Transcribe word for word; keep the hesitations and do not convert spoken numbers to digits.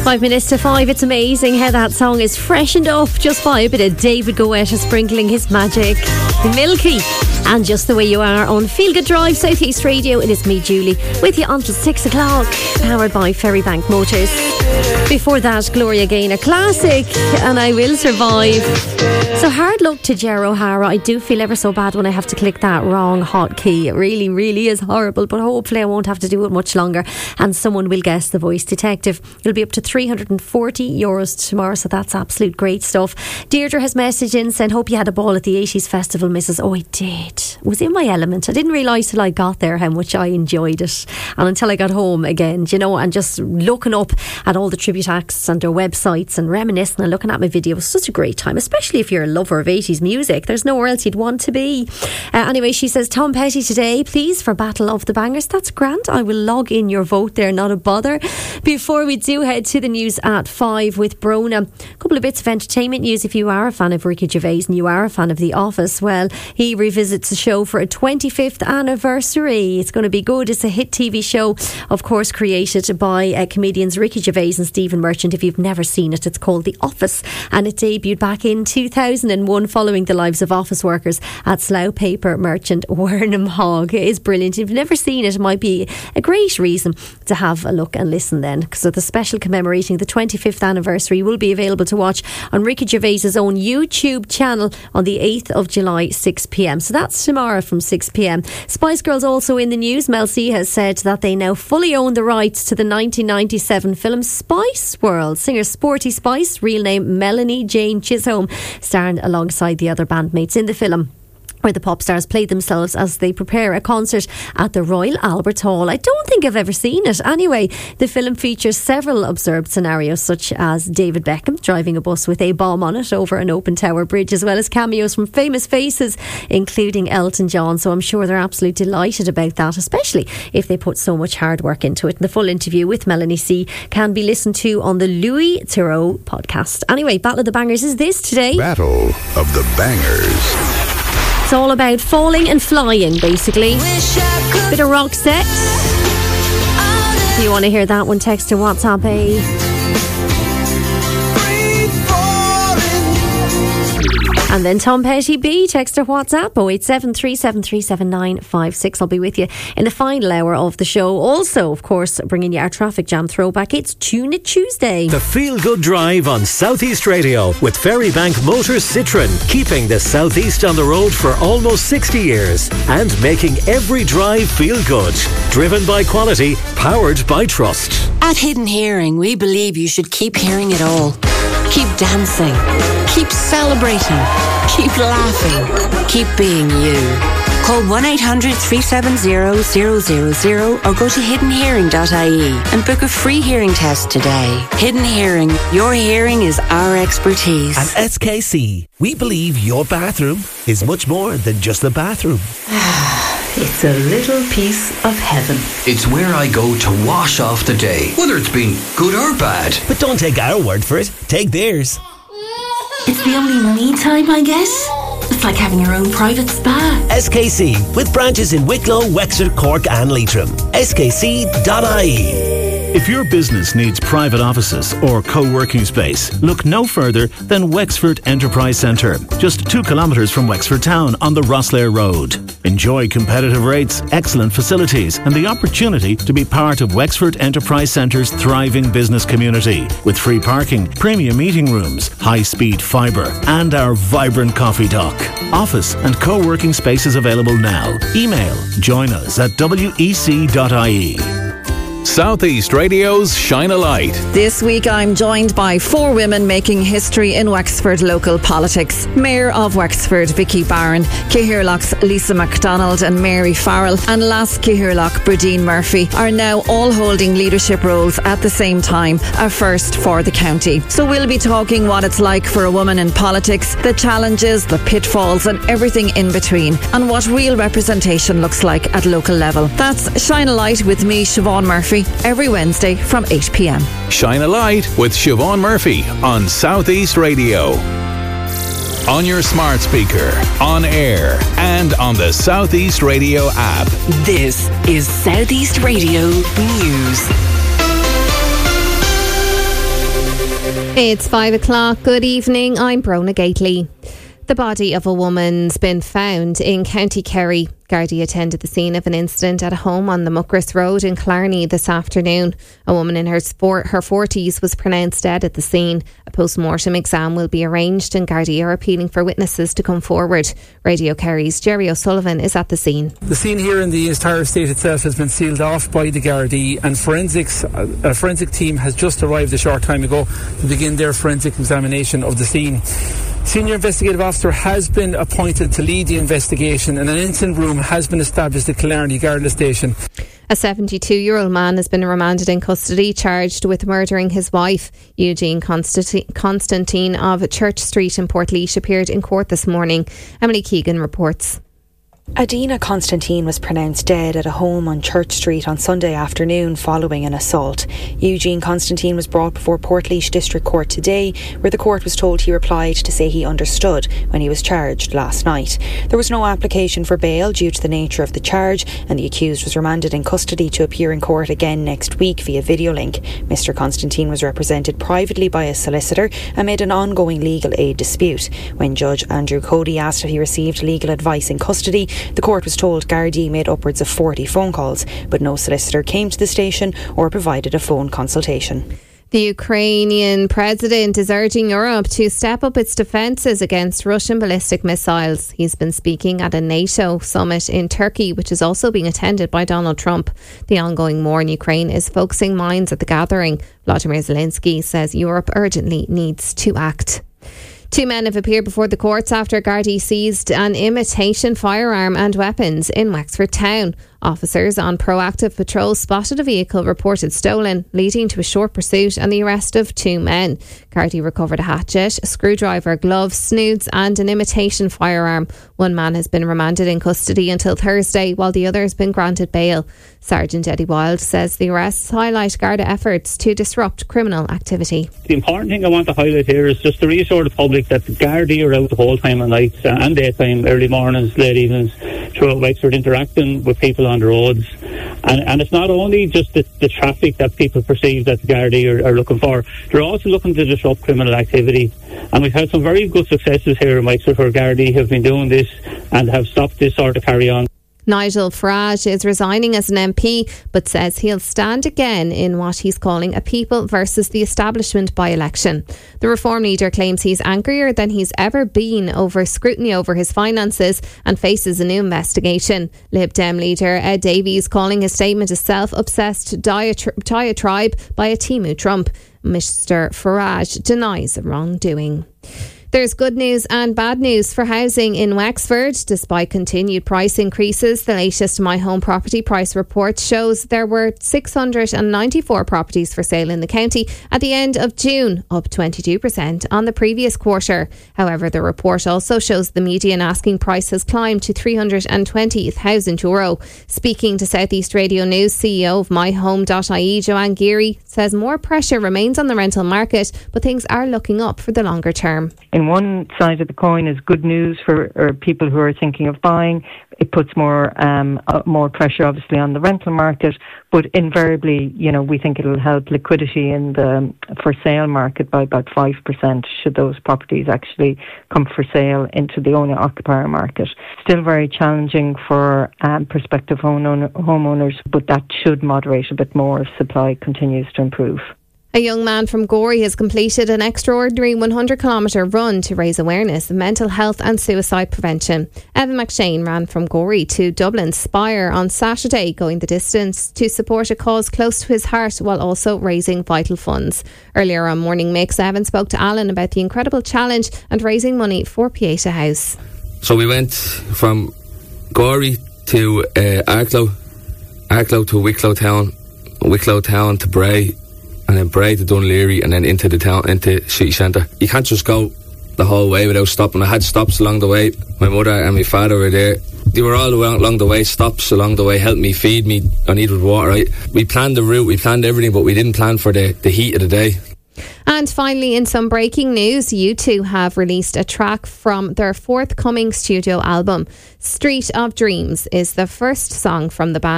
Five minutes to five. It's amazing how that song is freshened up just by a bit of David Guetta sprinkling his magic. Milky and Just the Way You Are on Feel Good Drive, South East Radio. It is me, Julie, with you until six o'clock, powered by Ferrybank Motors. Before that, Gloria Gaynor classic, And I Will Survive. So hard luck to Ger O'Hara. I do feel ever so bad when I have to click that wrong hotkey. It really, really is horrible, but hopefully I won't have to do it much longer and someone will guess the voice detective. It'll be up to three hundred forty euros tomorrow, so that's absolute great stuff. Deirdre has messaged in saying, hope you had a ball at the eighties festival, Missus Oh, I did. It was in my element. I didn't realise till I got there how much I enjoyed it. And until I got home again, you know, and just looking up at all the tribute acts and their websites and reminiscing and looking at my videos, such a great time, especially if you're a lover of eighties music. There's nowhere else you'd want to be. Uh, anyway, she says, Tom Petty today, please, for Battle of the Bangers. That's grand. I will log in your vote there, not a bother. Before we do head to the news at five with Brona, a couple of bits of entertainment news. If you are a fan of Ricky Gervais and you are a fan of The Office, well, he revisits the show for a twenty-fifth anniversary. It's going to be good. It's a hit T V show, of course, created by uh, comedians Ricky Gervais and Stephen Merchant. If you've never seen it, it's called The Office, and it debuted back in two thousand one following the lives of office workers at Slough paper merchant Wernham Hogg. It is brilliant. If you've never seen it, it might be a great reason to have a look and listen then. So the special commemorating the twenty-fifth anniversary will be available to watch on Ricky Gervais's own YouTube channel on the eighth of July, six p.m. So that's tomorrow from six p.m. Spice Girls also in the news. Mel C has said that they now fully own the rights to the nineteen ninety-seven film Spice World. Singer Sporty Spice, real name Melanie Jane Chisholm, starring alongside the other bandmates in the film, where the pop stars played themselves as they prepare a concert at the Royal Albert Hall. I don't think I've ever seen it. Anyway, the film features several observed scenarios, such as David Beckham driving a bus with a bomb on it over an open tower bridge, as well as cameos from famous faces, including Elton John. So I'm sure they're absolutely delighted about that, especially if they put so much hard work into it. And the full interview with Melanie C can be listened to on the Louis Theroux podcast. Anyway, Battle of the Bangers is this today. Battle of the Bangers. It's all about falling and flying, basically. Bit of rock set. If you want to hear that one, text to WhatsApp A. And then Tom Petty B, text to WhatsApp oh eight seven three seven three seven nine five six. I'll be with you in the final hour of the show. Also, of course, bringing you our traffic jam throwback. It's Tune It Tuesday. The Feel Good Drive on South East Radio with Ferrybank Motors Citroen, keeping the South East on the road for almost sixty years and making every drive feel good. Driven by quality, powered by trust. At Hidden Hearing, we believe you should keep hearing it all. Keep dancing. Keep celebrating. Keep laughing. Keep being you. Call one eight hundred three seven zero zero zero zero or go to hidden hearing dot I E and book a free hearing test today. Hidden Hearing. Your hearing is our expertise. At S K C, we believe your bathroom is much more than just a bathroom. It's a little piece of heaven. It's where I go to wash off the day, whether it's been good or bad. But don't take our word for it. Take theirs. It's the only me time, I guess. It's like having your own private spa. S K C, with branches in Wicklow, Wexford, Cork and Leitrim. S K C dot I E. If your business needs private offices or co-working space, look no further than Wexford Enterprise Centre, just two kilometres from Wexford Town on the Rosslare Road. Enjoy competitive rates, excellent facilities and the opportunity to be part of Wexford Enterprise Centre's thriving business community with free parking, premium meeting rooms, high-speed fibre and our vibrant coffee dock. Office and co-working spaces available now. Email join us at W E C dot I E. South East Radio's Shine a Light. This week I'm joined by four women making history in Wexford local politics. Mayor of Wexford, Vicky Barron, Cahirloch's Lisa MacDonald and Mary Farrell, and Lass Cahirloch, Bradeen Murphy, are now all holding leadership roles at the same time, a first for the county. So we'll be talking what it's like for a woman in politics, the challenges, the pitfalls and everything in between, and what real representation looks like at local level. That's Shine a Light with me, Siobhan Murphy, every Wednesday from eight p.m. Shine a Light with Siobhan Murphy on South East Radio. On your smart speaker, on air, and on the South East Radio app. This is South East Radio News. It's five o'clock. Good evening. I'm Brona Gately. The body of a woman's been found in County Kerry. Gardaí attended the scene of an incident at a home on the Muckross Road in Clarny this afternoon. A woman in her sport, her forties was pronounced dead at the scene. A post-mortem exam will be arranged and Gardaí are appealing for witnesses to come forward. Radio Kerry's Jerry O'Sullivan is at the scene. The scene here in the entire estate itself has been sealed off by the Gardaí, and forensics, a forensic team has just arrived a short time ago to begin their forensic examination of the scene. Senior investigative officer has been appointed to lead the investigation, and an incident room has been established at Killarney Garda Station. A seventy-two-year-old man has been remanded in custody, charged with murdering his wife. Eugene Constanti- Constantine of Church Street in Portlaoise appeared in court this morning. Emily Keegan reports. Adina Constantine was pronounced dead at a home on Church Street on Sunday afternoon following an assault. Eugene Constantine was brought before Portlaoise District Court today, where the court was told he replied to say he understood when he was charged last night. There was no application for bail due to the nature of the charge, and the accused was remanded in custody to appear in court again next week via video link. Mister Constantine was represented privately by a solicitor amid an ongoing legal aid dispute. When Judge Andrew Cody asked if he received legal advice in custody, the court was told Gardaí made upwards of forty phone calls, but no solicitor came to the station or provided a phone consultation. The Ukrainian president is urging Europe to step up its defences against Russian ballistic missiles. He's been speaking at a NATO summit in Turkey, which is also being attended by Donald Trump. The ongoing war in Ukraine is focusing minds at the gathering. Vladimir Zelensky says Europe urgently needs to act. Two men have appeared before the courts after Gardaí seized an imitation firearm and weapons in Wexford town. Officers on proactive patrol spotted a vehicle reported stolen, leading to a short pursuit and the arrest of two men. Gardaí recovered a hatchet, a screwdriver, gloves, snoods and an imitation firearm. One man has been remanded in custody until Thursday, while the other has been granted bail. Sergeant Eddie Wild says the arrests highlight Garda efforts to disrupt criminal activity. The important thing I want to highlight here is just to reassure the public that the Gardaí are out the whole time of night and daytime, early mornings, late evenings, throughout Wexford, interacting with people on the roads. And, and it's not only just the, the traffic that people perceive that the Gardaí are, are looking for, they're also looking to disrupt criminal activity. And we've had some very good successes here in Wexford where Gardaí have been doing this and have stopped this sort of carry on. Nigel Farage is resigning as an M P, but says he'll stand again in what he's calling a people versus the establishment by-election. The Reform leader claims he's angrier than he's ever been over scrutiny over his finances and faces a new investigation. Lib Dem leader Ed Davies calling his statement a self-obsessed diatri- diatribe by a Timu Trump. Mister Farage denies wrongdoing. There's good news and bad news for housing in Wexford. Despite continued price increases, the latest My Home Property Price Report shows there were six hundred ninety-four properties for sale in the county at the end of June, up twenty-two percent on the previous quarter. However, the report also shows the median asking price has climbed to three hundred twenty thousand euro. Speaking to South East Radio News, C E O of my home dot I E, Joanne Geary, says more pressure remains on the rental market, but things are looking up for the longer term. In one side of the coin is good news for or people who are thinking of buying. It puts more um, uh, more pressure, obviously, on the rental market. But invariably, you know, we think it'll help liquidity in the for sale market by about five percent should those properties actually come for sale into the owner-occupier market. Still very challenging for um, prospective homeowner, homeowners, but that should moderate a bit more if supply continues to improve. A young man from Gorey has completed an extraordinary one hundred kilometre run to raise awareness of mental health and suicide prevention. Evan McShane ran from Gorey to Dublin's Spire on Saturday, going the distance to support a cause close to his heart while also raising vital funds. Earlier on Morning Mix, Evan spoke to Alan about the incredible challenge and raising money for Pieta House. So we went from Gorey to uh, Arklow, Arklow to Wicklow Town, Wicklow Town to Bray, and then Bray to Dunleary, and then into the town, into city centre. You can't just go the whole way without stopping. I had stops along the way. My mother and my father were there. They were all along the way, stops along the way, helped me, feed me. I needed water, right? We planned the route, we planned everything, but we didn't plan for the, the heat of the day. And finally, in some breaking news, U two have released a track from their forthcoming studio album. Street of Dreams is the first song from the band.